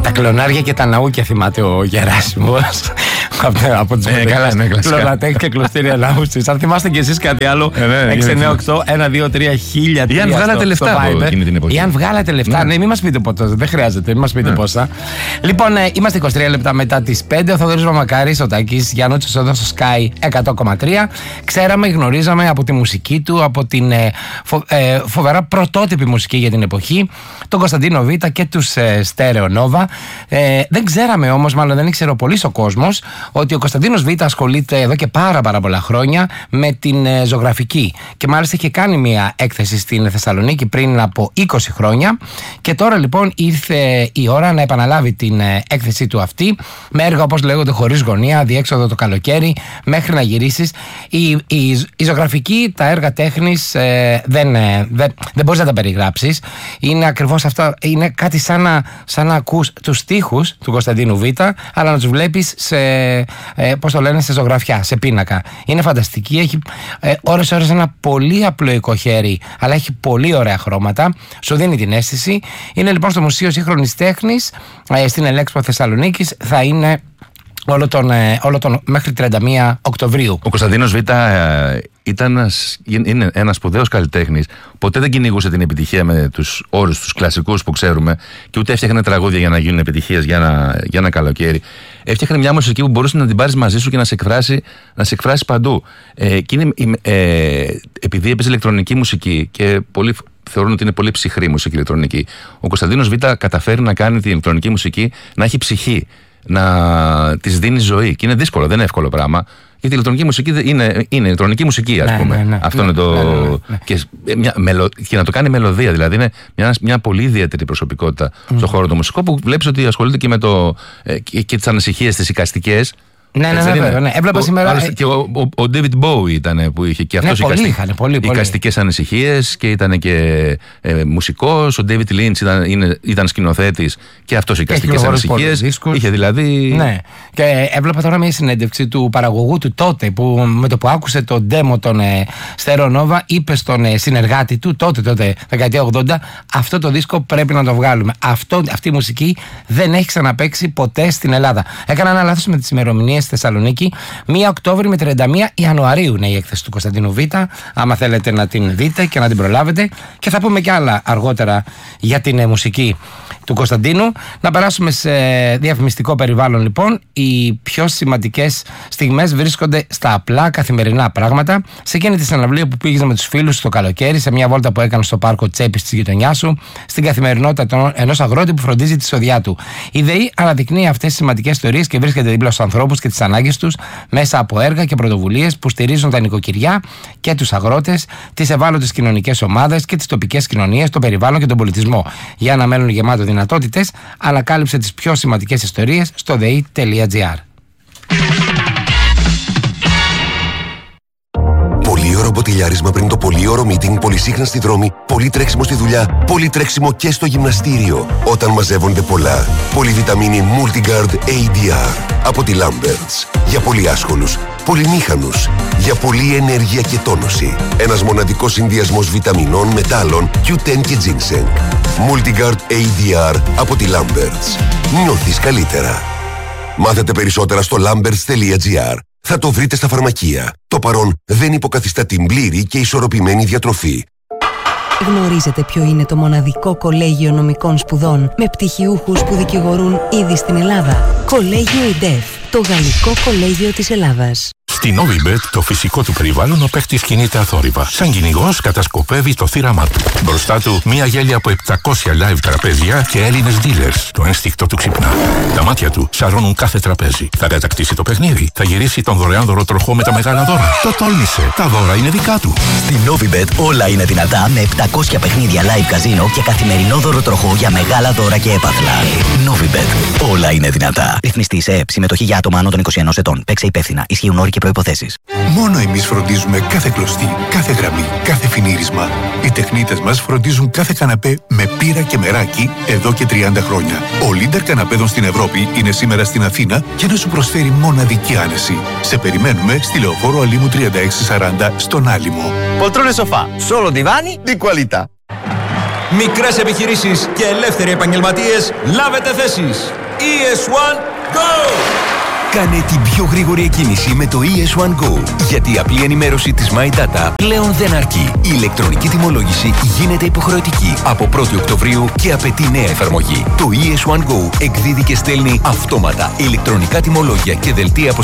Τα κλονάρια και τα ναούκια θυμάται ο Γεράσιμος. Από τους κλονατέκ και κλωστήρια ναούσεις. Αν θυμάστε κι εσείς κάτι άλλο, 698 123 1000. Ή αν βγάλατε λεφτά από εκείνη την εποχή. Ή αν βγάλατε λεφτά, ναι, μην μας πείτε πόσα. Δεν χρειάζεται, μην μας πείτε πόσα. Λοιπόν, είμαστε 23 λεπτά μετά τις 5. Ο Θοδωρής Μαμακάρης, ο Τάκης Γιάννουτσος εδώ στο Sky 100,3. Ξέραμε, γνωρίζαμε από τη μουσική του, από την φοβερά πρωτότυπη μουσική για την εποχή, τον Κωνσταντίνο Β και τους Stereo Nova. Δεν ξέραμε όμως, μάλλον δεν ήξερε πολύ ο κόσμος, ότι ο Κωνσταντίνος Β ασχολείται εδώ και πάρα πολλά χρόνια με την ζωγραφική. Και μάλιστα είχε κάνει μια έκθεση στην Θεσσαλονίκη πριν από 20 χρόνια. Και τώρα λοιπόν ήρθε η ώρα να επαναλάβει την έκθεσή του αυτή, με έργα όπως λέγονται χωρίς γωνία, διέξοδο το καλοκαίρι, μέχρι να γυρίσεις. Η ζωγραφική, τα έργα τέχνης δεν μπορείς να τα περιγράψεις. Είναι ακριβώς αυτό, είναι κάτι σαν να ακούς τους στίχους του Κωνσταντίνου Β, αλλά να τους βλέπεις σε ζωγραφιά, σε πίνακα. Είναι φανταστική, έχει ώρες ένα πολύ απλοϊκό χέρι, αλλά έχει πολύ ωραία χρώματα, σου δίνει την αίσθηση. Είναι λοιπόν στο Μουσείο Σύγχρονης Τέχνης στην Ελέξπο Θεσσαλονίκης, θα είναι όλο τον μέχρι 31 Οκτωβρίου. Ο Κωνσταντίνος Β είναι ένας σπουδαίος καλλιτέχνης. Ποτέ δεν κυνηγούσε την επιτυχία με τους όρους, τους κλασικούς που ξέρουμε, και ούτε έφτιαχνε τραγούδια για να γίνουν επιτυχίες για ένα καλοκαίρι. Έφτιαχνε μια μουσική που μπορούσε να την πάρεις μαζί σου και να σε εκφράσει παντού. Επειδή έπαιζε ηλεκτρονική μουσική και πολλοί θεωρούν ότι είναι πολύ ψυχρή μουσική ηλεκτρονική, ο Κωνσταντίνος Β καταφέρει να κάνει την ηλεκτρονική μουσική να έχει ψυχή, να της δίνει ζωή. Και είναι δύσκολο, δεν είναι εύκολο πράγμα. Γιατί η ηλεκτρονική μουσική είναι ηλεκτρονική μουσική, ας πούμε. Ναι, αυτό είναι το. Ναι. Και να το κάνει μελωδία, δηλαδή είναι μια πολύ ιδιαίτερη προσωπικότητα στον χώρο του μουσικού, που βλέπεις ότι ασχολείται και με και τις ανησυχίες, τις εικαστικές. Ναι. Έβλεπα σήμερα. Και ο David Bowie ήταν που είχε και αυτός εικαστικές ανησυχίες και ήταν και μουσικός. Ο David Lynch ήταν σκηνοθέτης και αυτός εικαστικές ανησυχίες. Είχε δηλαδή. Ναι. Και έβλεπα τώρα μια συνέντευξη του παραγωγού του τότε, που με το που άκουσε το demo των Stereo Nova, είπε στον συνεργάτη του τότε, δεκαετία 80, αυτό το δίσκο πρέπει να το βγάλουμε. Αυτή η μουσική δεν έχει ξαναπαίξει ποτέ στην Ελλάδα. Έκανα ένα λάθος με τις ημερομηνίες στη Θεσσαλονίκη. 1 Οκτώβρη με 31 Ιανουαρίου είναι η έκθεση του Κωνσταντίνου Β. Άμα θέλετε να την δείτε και να την προλάβετε. Και θα πούμε κι άλλα αργότερα για την μουσική του Κωνσταντίνου. Να περάσουμε σε διαφημιστικό περιβάλλον λοιπόν. Οι πιο σημαντικές στιγμές βρίσκονται στα απλά καθημερινά πράγματα. Σε εκείνη τη συναυλία που πήγες με τους φίλους το καλοκαίρι, σε μια βόλτα που έκανες στο πάρκο Τσέπης της γειτονιάς σου, στην καθημερινότητα ενός αγρότη που φροντίζει τη σοδιά του. Η ΔΕΗ αναδεικνύει αυτές τις σημαντικές ιστορίες και βρίσκεται δίπλα στους ανθρώπους και τις ανάγκες τους μέσα από έργα και πρωτοβουλίες που στηρίζουν τα νοικοκυριά και τους αγρότες, τις ευάλωτες κοινωνικές ομάδες και τις τοπικές κοινωνίες, το περιβάλλον και τον πολιτισμό. Για ένα μέλλον γεμάτο δυνατότητες, ανακάλυψε τις πιο σημαντικές ιστορίες στο dei.gr. Πολύωρο μποτιλιάρισμα πριν το πολύωρο meeting, πολυσύχναστη δρόμη, πολύ τρέξιμο στη δουλειά, πολύ τρέξιμο και στο γυμναστήριο. Όταν μαζεύονται πολλά, πολυβιταμίνη Multigard ADR από τη Lamberts. Για πολύ άσχολους, πολυμήχανους, για πολλή ενέργεια και τόνωση. Ένας μοναδικός συνδυασμός βιταμινών, μετάλλων, Q10 και ginseng. Multigard ADR από τη Lamberts. Νιώθεις καλύτερα. Μάθετε περισσότερα στο lamberts.gr. Θα το βρείτε στα φαρμακεία. Το παρόν δεν υποκαθιστά την πλήρη και ισορροπημένη διατροφή. Γνωρίζετε ποιο είναι το μοναδικό κολέγιο νομικών σπουδών με πτυχιούχους που δικηγορούν ήδη στην Ελλάδα? Κολέγιο ΙΝΤΕΦ, το Γαλλικό Κολέγιο της Ελλάδας. Στη Novibet, το φυσικό του περιβάλλον, ο παίκτης κινείται αθόρυβα. Σαν κυνηγός κατασκοπεύει το θύραμά του. Μπροστά του, μία γέλια από 700 live τραπέζια και Έλληνες dealers. Το ένστικτο του ξυπνά. Τα μάτια του σαρώνουν κάθε τραπέζι. Θα κατακτήσει το παιχνίδι. Θα γυρίσει τον δωρεάν δωροτροχό με τα μεγάλα δώρα. Το τόλμησε. Τα δώρα είναι δικά του. Στη Novibet όλα είναι δυνατά με 700 παιχνίδια live καζίνο και καθημερινό δωροτροχό για μεγάλα δώρα και έπαθλα. Novibet. Όλα είναι δυνατά. Ρυθμιστή σε ΕΕΠ. Συμμετοχή για άτομα άνω των 21 ετών. Παίξε υπεύθυνα. Ισχύουν όροι και προϋποθέσεις. Μόνο εμείς φροντίζουμε κάθε κλωστή, κάθε γραμμή, κάθε φινίρισμα. Οι τεχνίτες μας φροντίζουν κάθε καναπέ με πύρα και μεράκι εδώ και 30 χρόνια. Ο leader καναπέδων στην Ευρώπη είναι σήμερα στην Αθήνα για να σου προσφέρει μοναδική άνεση. Σε περιμένουμε στη Λεωφόρο Αλήμου 3640 στον Άλυμο. Poltrone sofà, solo divani di qualità. Μικρές επιχειρήσεις και ελεύθεροι επαγγελματίες, λάβετε θέσεις. ES1 Go! Κάνε την πιο γρήγορη εκκίνηση με το ES1 Go. Γιατί η απλή ενημέρωση της My Data πλέον δεν αρκεί. Η ηλεκτρονική τιμολόγηση γίνεται υποχρεωτική από 1η Οκτωβρίου και απαιτεί νέα εφαρμογή. Το ES1 Go εκδίδει και στέλνει αυτόματα ηλεκτρονικά τιμολόγια και δελτία αποστολής